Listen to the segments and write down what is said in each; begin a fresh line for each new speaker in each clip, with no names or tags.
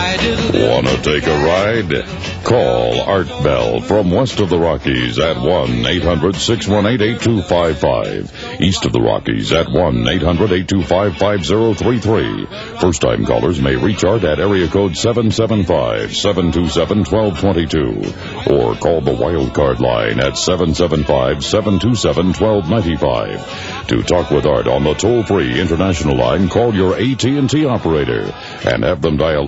Want to take a ride? Call Art Bell from west of the Rockies at 1-800-618-8255. East of the Rockies at 1-800-825-5033. First-time callers may reach Art at area code 775-727-1222 or call the wildcard line at 775-727-1295. To talk with Art on the toll-free international line, call your AT&T operator and have them dial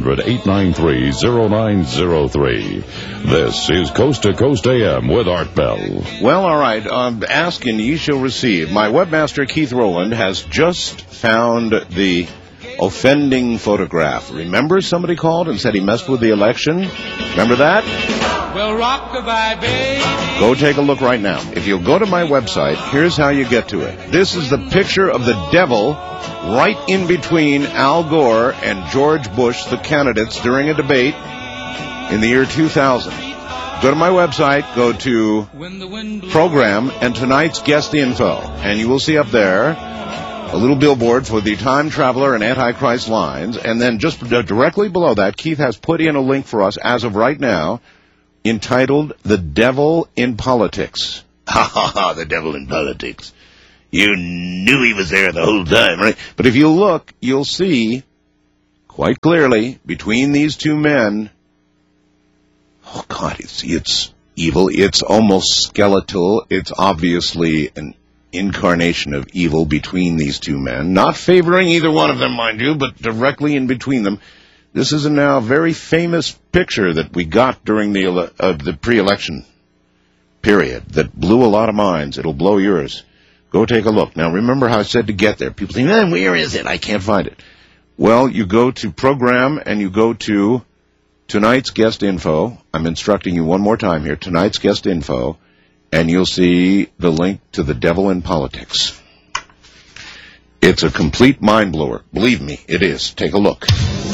800-893-0903. This is Coast to Coast AM with Art Bell.
Well, all right. Ask and ye shall receive. My webmaster, Keith Rowland, has just found the offending photograph. Remember somebody called and said he messed with the election? Remember that?
Well, rock-a-bye, baby.
Go take a look right now. If you'll go to my website, here's how you get to it. This is the picture of the devil right in between Al Gore and George Bush, the candidates, during a debate in the year 2000. Go to my website, go to program and tonight's guest info, and you will see up there a little billboard for the Time Traveler and Antichrist lines, and then just directly below that, Keith has put in a link for us as of right now entitled The Devil in Politics. Ha ha ha, the devil in politics. You knew he was there the whole time, right? But if you look, you'll see quite clearly between these two men, oh, God, it's evil. It's almost skeletal. It's obviously an incarnation of evil between these two men. Not favoring either one of them, mind you, but directly in between them. This is a now very famous picture that we got during the pre-election period that blew a lot of minds. It'll blow yours. Go take a look. Now, remember how I said to get there. People think, where is it? I can't find it. Well, you go to program and you go to tonight's guest info. I'm instructing you one more time here. Tonight's guest info, and you'll see the link to The Devil in Politics. It's a complete mind blower. Believe me, it is. Take a look.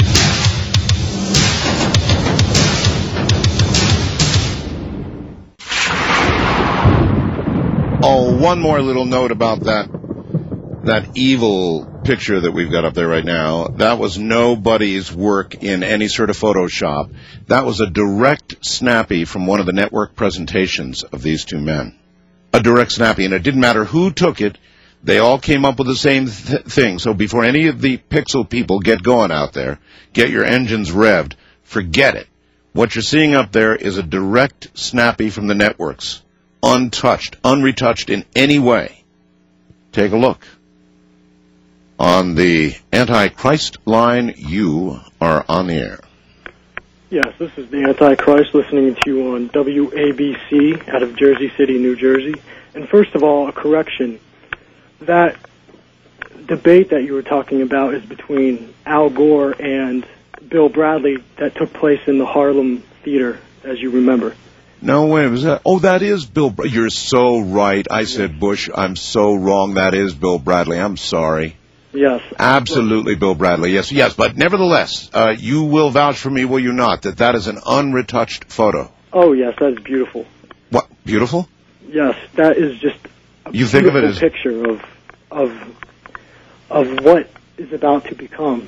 Oh, one more little note about that evil picture that we've got up there right now. That was nobody's work in any sort of Photoshop. That was a direct snappy from one of the network presentations of these two men. A direct snappy, and it didn't matter who took it. They all came up with the same thing. So before any of the pixel people get going out there, get your engines revved, forget it. What you're seeing up there is a direct snappy from the networks. Untouched, unretouched in any way. Take a look. On the Antichrist line, you are on the air.
Yes, this is the Antichrist listening to you on WABC out of Jersey City, New Jersey. And first of all, a correction. That debate that you were talking about is between Al Gore and Bill Bradley that took place in the Harlem Theater, as you remember.
No, wait, was that? Oh, that is Bill. You're so right. I said Bush. I'm so wrong. That is Bill Bradley. I'm sorry.
Yes.
Absolutely, Bill Bradley. Yes, yes. But nevertheless, you will vouch for me, will you not, that is an unretouched photo?
Oh, yes, that is beautiful.
What? Beautiful?
Yes, that is just a
you think of it as
picture of what is about to become.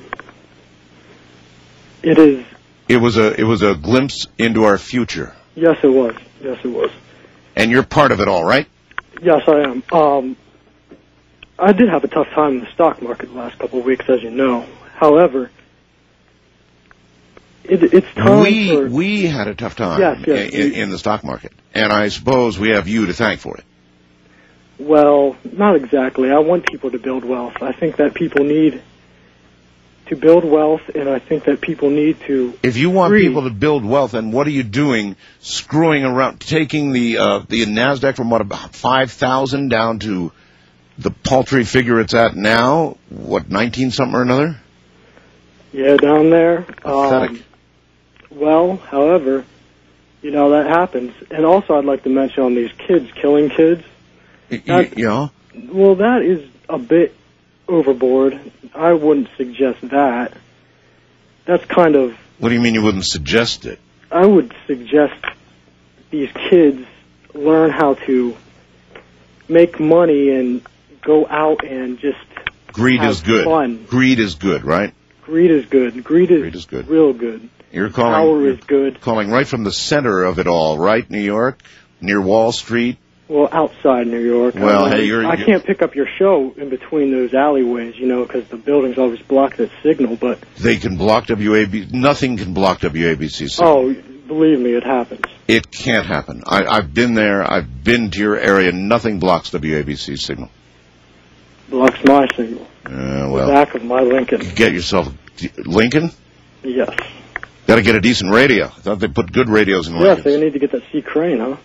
It is.
It was a glimpse into our future.
Yes, it was. Yes, it was.
And you're part of it all, right?
Yes, I am. I did have a tough time in the stock market the last couple of weeks, as you know. However, it's time
we had a tough time in the stock market, and I suppose we have you to thank for it.
Well, not exactly. I want people to build wealth. I think that people need to build wealth, and I think that people need to...
If you want people to build wealth, then what are you doing screwing around, taking the NASDAQ from, about 5,000 down to the paltry figure it's at now? What, 19-something or another?
Yeah, down there.
Pathetic.
Well, however, that happens. And also I'd like to mention on these kids killing kids.
Yeah?
Well, that is a bit overboard. I wouldn't suggest that. That's kind of...
What do you mean you wouldn't suggest it?
I would suggest these kids learn how to make money and go out and just
Greed is good.
Fun.
Greed is good, right?
Greed is good. Greed is
good.
Real good.
You're calling.
Power is good.
Calling right from the center of it all, right? New York, near Wall Street.
Well, outside New York.
Well,
I can't pick up your show in between those alleyways, because the buildings always block that signal. But
they can block WABC. Nothing can block WABC signal.
Oh, believe me, it happens.
It can't happen. I've been there. I've been to your area. Nothing blocks WABC signal.
Blocks my signal.
Well,
the back of my Lincoln.
Get yourself Lincoln?
Yes.
Got to get a decent radio. I thought they put good radios in Lincoln.
Yes, they need to get that C. Crane, huh?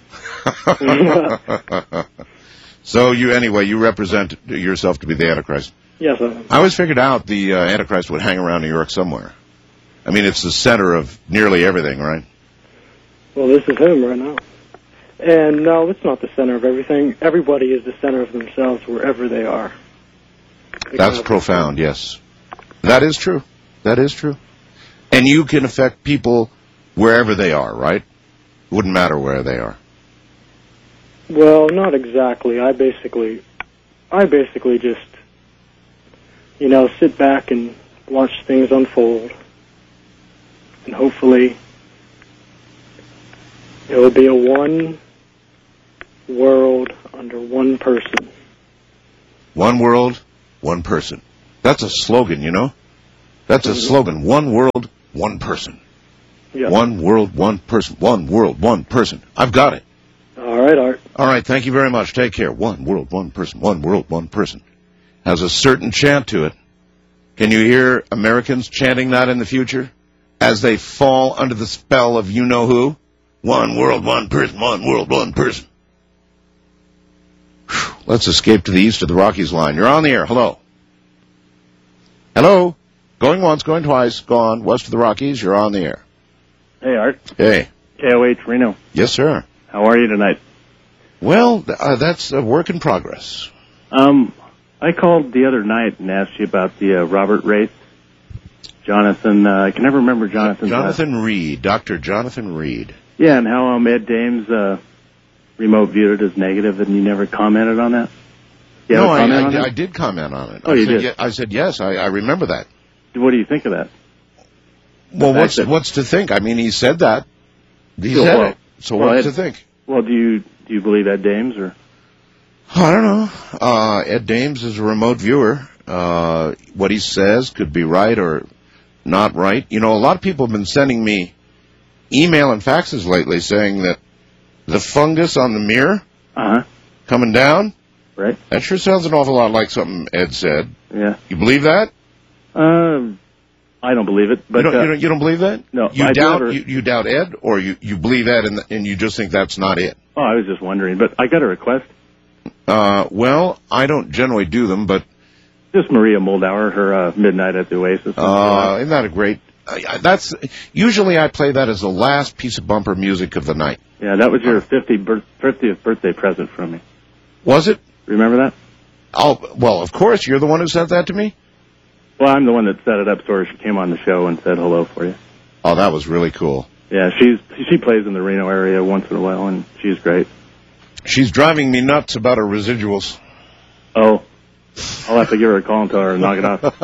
So you represent yourself to be the Antichrist.
Yes,
I always figured out the Antichrist would hang around New York somewhere. I mean, it's the center of nearly everything, right?
Well, this is him right now. And no, it's not the center of everything. Everybody is the center of themselves wherever they are.
That's profound, yes. That is true. That is true. And you can affect people wherever they are, right? Wouldn't matter where they are.
Well, not exactly. I basically just, sit back and watch things unfold. And hopefully it will be a one world under one person.
One world, one person. That's a slogan, That's a slogan. One world, one person.
Yes.
One world, one person. One world, one person. I've got it.
All right, Art.
All right, thank you very much. Take care. One world, one person. One world, one person. Has a certain chant to it. Can you hear Americans chanting that in the future? As they fall under the spell of you-know-who? One world, one person. One world, one person. Whew. Let's escape to the east of the Rockies line. You're on the air. Hello. Hello. Going once, going twice. Gone. West of the Rockies. You're on the air.
Hey, Art.
Hey.
KOH Reno.
Yes, sir.
How are you tonight?
Well, that's a work in progress.
I called the other night and asked you about the Robert race. Jonathan, I can never remember Jonathan's
Jonathan Reed, Dr. Jonathan Reed.
Yeah, and how Ed Dames remote viewed it as negative, and you never commented on that?
No, I did comment on it.
Oh, you did?
I said yes, I remember that.
What do you think of that?
Well, what's to think? I mean, he said that. He said it. So what's to think?
Well, do you believe Ed Dames, or?
I don't know. Ed Dames is a remote viewer. What he says could be right or not right. A lot of people have been sending me email and faxes lately saying that the fungus on the mirror coming down,
right?
That sure sounds an awful lot like something Ed said.
Yeah.
You believe that?
I don't believe it. But
you don't believe that?
No.
You doubt Ed, or you believe that and you just think that's not it?
Oh, I was just wondering. But I got a request.
Well, I don't generally do them, but
just Maria Moldauer, her Midnight at the Oasis.
Isn't that a great? That's usually I play that as the last piece of bumper music of the night.
Yeah, that was your 50th birthday present from me.
Was it?
Remember that?
Oh, well, of course. You're the one who sent that to me?
Well, I'm the one that set it up, so she came on the show and said hello for you.
Oh, that was really cool.
Yeah, she plays in the Reno area once in a while, and she's great. She's
driving me nuts about her residuals.
Oh, I'll have to give her a call and tell her to knock it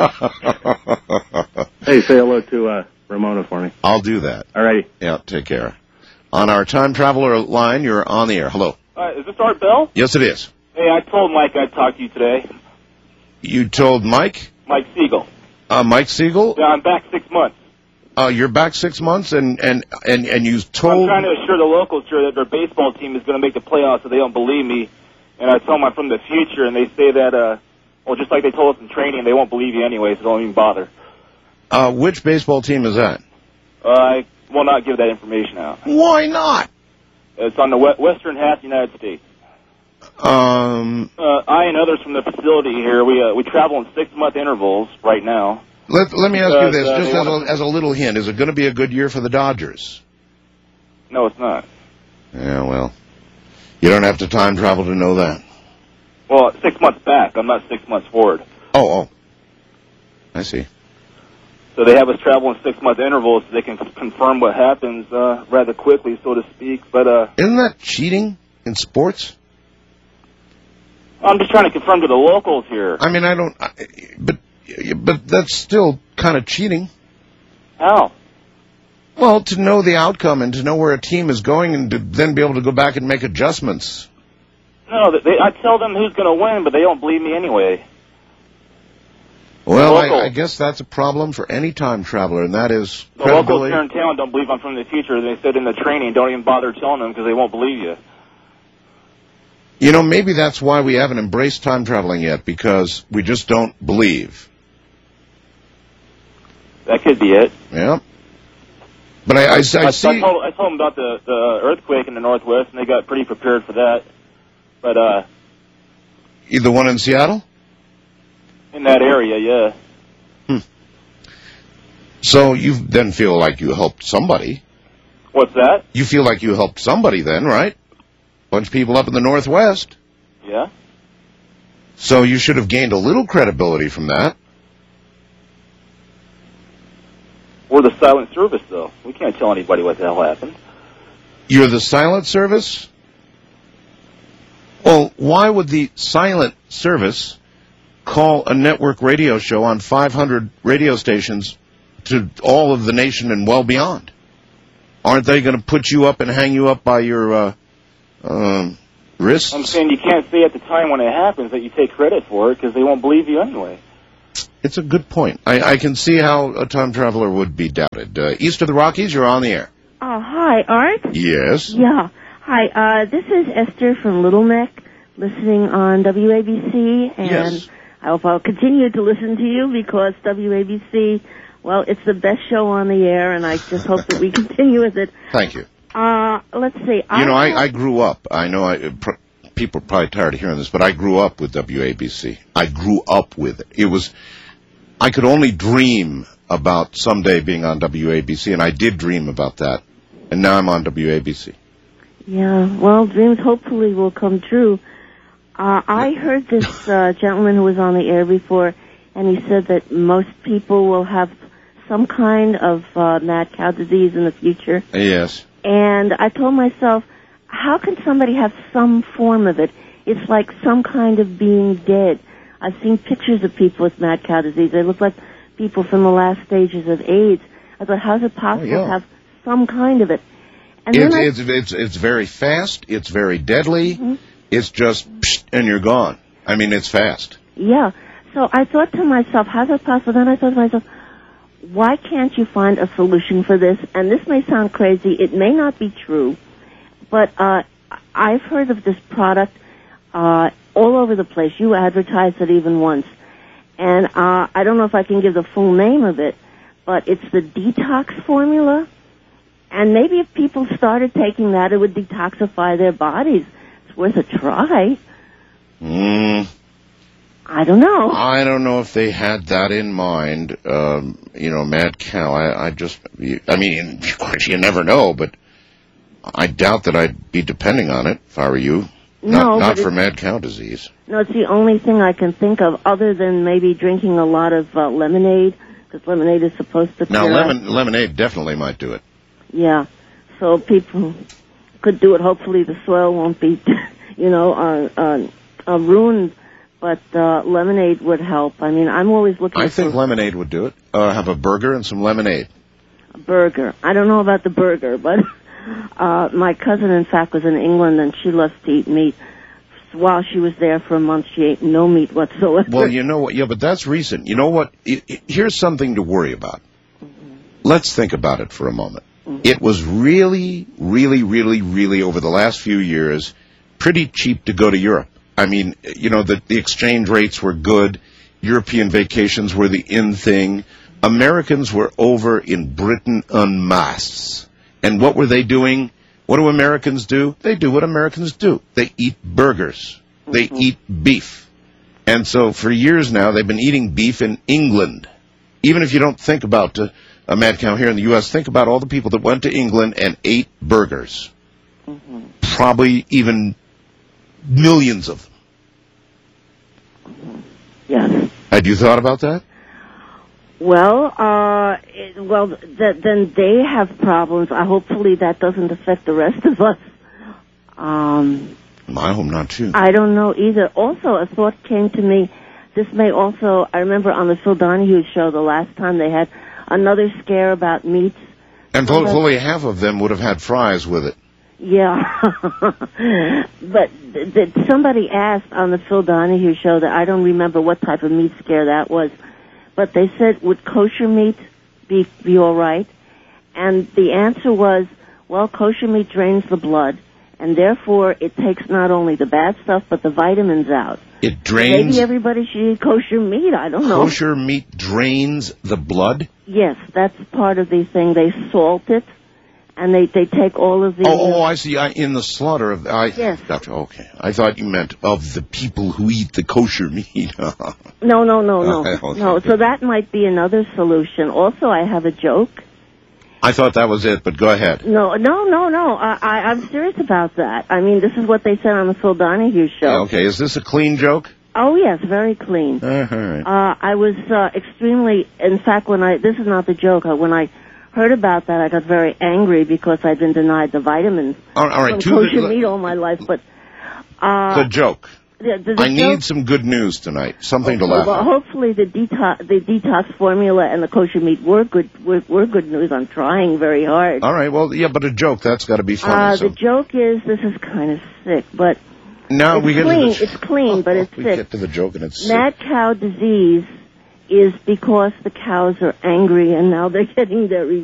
off. Hey, say hello to Ramona for me.
I'll do that.
All righty.
Yeah, take care. On our time traveler line, you're on the air. Hello.
Is this Art Bell?
Yes, it is.
Hey, I told Mike I'd talk to you today.
You told Mike?
Mike Siegel.
Mike Siegel?
Yeah, I'm back 6 months.
You're back 6 months, and you told...
I'm trying to assure the locals here that their baseball team is going to make the playoffs, so they don't believe me. And I tell them I'm from the future, and they say that, just like they told us in training, they won't believe you anyway, so don't even bother.
Which baseball team is that?
I will not give that information out.
Why not?
It's on the western half of the United States. I and others from the facility here, we travel in 6 month intervals right now.
Let me ask you this, just as a little hint. Is it going to be a good year for the Dodgers?
No, it's not.
Yeah, well, you don't have to time travel to know that.
Well, 6 months back. I'm not 6 months forward.
Oh. I see.
So they have us travel in 6 month intervals so they can confirm what happens rather quickly, so to speak. But
isn't that cheating in sports?
I'm just trying to confirm to the locals here.
I mean, but But that's still kind of cheating.
How?
Well, to know the outcome and to know where a team is going and to then be able to go back and make adjustments.
No, I tell them who's going to win, but they don't believe me anyway.
Well, I guess that's a problem for any time traveler, and that is
the locals
credibility.
here in town don't believe I'm from the future. They said in the training, don't even bother telling them because they won't believe you.
You know, maybe that's why we haven't embraced time traveling yet, because we just don't believe.
That could be it.
Yeah. But I see...
I told them about the earthquake in the Northwest, and they got pretty prepared for that. But,
the one in Seattle?
In that area, yeah.
So you then feel like you helped somebody.
What's that?
You feel like you helped somebody then, right? Bunch of people up in the Northwest.
Yeah.
So you should have gained a little credibility from that.
We're the silent service, though. We can't tell anybody what the hell happened.
You're the silent service? Well, why would the silent service call a network radio show on 500 radio stations to all of the nation and well beyond? Aren't they going to put you up and hang you up by your wrists?
I'm saying you can't say at the time when it happens that you take credit for it because they won't believe you anyway.
It's a good point. I can see how a time traveler would be doubted. East of the Rockies, you're on the air.
Oh, hi, Art?
Yes.
Yeah. Hi, this is Esther from Little Neck, listening on WABC, and
yes.
I hope I'll continue to listen to you because WABC, well, it's the best show on the air, and I just hope that we continue with it.
Thank you.
Let's see.
I grew up. I know people are probably tired of hearing this, but I grew up with WABC. I grew up with it. I could only dream about someday being on WABC, and I did dream about that, and now I'm on WABC.
Yeah, well, dreams hopefully will come true. I heard this gentleman who was on the air before, and he said that most people will have some kind of mad cow disease in the future.
Yes.
And I told myself, how can somebody have some form of it? It's like some kind of being dead. I've seen pictures of people with mad cow disease. They look like people from the last stages of AIDS. I thought, how is it possible to have some kind of it? And
it's very fast. It's very deadly. Mm-hmm. It's just, and you're gone. I mean, it's fast.
Yeah. So I thought to myself, how's that possible? Then I thought to myself, why can't you find a solution for this? And this may sound crazy. It may not be true. But I've heard of this product all over the place. You advertised it even once. And I don't know if I can give the full name of it, but it's the detox formula. And maybe if people started taking that, it would detoxify their bodies. It's worth a try. I don't know.
I don't know if they had that in mind. Mad cow. I mean, of course, you never know, but I doubt that I'd be depending on it if I were you. Not for mad cow disease.
No, it's the only thing I can think of other than maybe drinking a lot of lemonade, because lemonade is supposed to...
Now, lemonade definitely might do it.
Yeah, so people could do it. Hopefully the soil won't be, ruined, but lemonade would help. I mean, I'm always looking
I think lemonade would do it. Have a burger and some lemonade.
A burger. I don't know about the burger, but my cousin, in fact, was in England, and she loves to eat meat. While she was there for a month, she ate no meat whatsoever.
Well, you know what? Yeah, but that's recent. You know what? Here's something to worry about. Mm-hmm. Let's think about it for a moment. Mm-hmm. It was really, really, really, really, over the last few years, pretty cheap to go to Europe. I mean, the exchange rates were good. European vacations were the in thing. Americans were over in Britain en masse. And what were they doing? What do Americans do? They do what Americans do. They eat burgers. They eat beef. And so for years now, they've been eating beef in England. Even if you don't think about a mad cow here in the U.S., think about all the people that went to England and ate burgers. Mm-hmm. Probably even millions of them.
Mm-hmm. Yes.
Had you thought about that?
Well, then they have problems. Hopefully that doesn't affect the rest of us.
I hope not, too.
I don't know either. Also, a thought came to me this may also, I remember on the Phil Donahue show the last time they had another scare about meats.
And fully half of them would have had fries with it.
Yeah. But somebody asked on the Phil Donahue show that I don't remember what type of meat scare that was, but they said, would kosher meat be all right? And the answer was, well, kosher meat drains the blood, and therefore it takes not only the bad stuff, but the vitamins out.
It drains...
Maybe everybody should eat kosher meat, I don't know.
Kosher meat drains the blood?
Yes, that's part of the thing. They salt it, and they take all of the...
Oh, I see. In the slaughter of...
Yes.
Gotcha, okay. I thought you meant of the people who eat the kosher meat.
No. No, so that might be another solution. Also, I have a joke.
I thought that was it, but go ahead.
No. I'm serious about that. I mean, this is what they said on the Phil Donahue show.
Okay, is this a clean joke?
Oh, yes, very clean.
All right.
I was extremely... In fact, this is not the joke. When I heard about that, I got very angry because I'd been denied the vitamins
all right,
from kosher meat all my life. But
the joke. I need
joke,
some good news tonight. Something to laugh
well,
at.
hopefully the detox formula and the kosher meat were good news. I'm trying very hard.
All right, well, yeah, but a joke, that's got to be funny.
The joke is, this is kind of sick, but
no,
it's clean, but it's
we
sick.
Get to the joke and it's
Mad
sick.
cow disease is because the cows are angry and now they're getting their